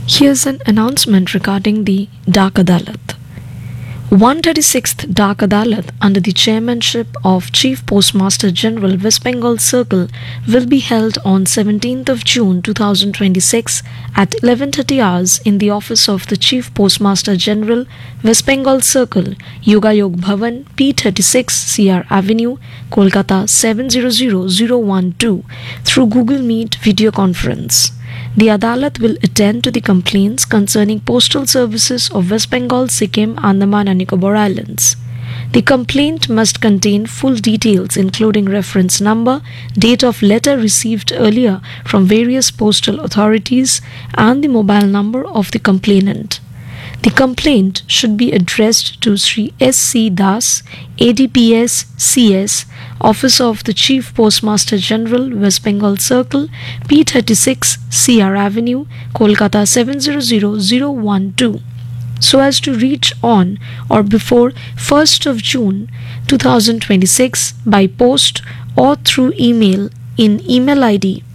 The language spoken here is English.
Here's an announcement regarding the Dak Adalat. 136th Dak Adalat under the chairmanship of Chief Postmaster General West Bengal Circle will be held on 17th of June 2026 at 11:30 hours in the office of the Chief Postmaster General West Bengal Circle, Yogayog Bhavan, P36 CR Avenue, Kolkata 700012 through Google Meet video conference. The Adalat will attend to the complaints concerning postal services of West Bengal, Sikkim, Andaman and Nicobar Islands. The complaint must contain full details including reference number, date of letter received earlier from various postal authorities and the mobile number of the complainant. The complaint should be addressed to Sri S.C. Das, ADPS CS, Office of the Chief Postmaster General, West Bengal Circle, P36 CR Avenue, Kolkata 700012, so as to reach on or before 1st of June 2026 by post or through email in email ID